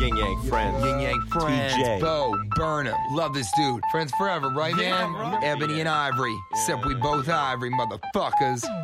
Yin Yang Friends. Yin Yang Friends. TJ. Bo Burnham. Love this dude. Friends forever, right, man? right. Ebony and Ivory. Except we both Ivory, motherfuckers.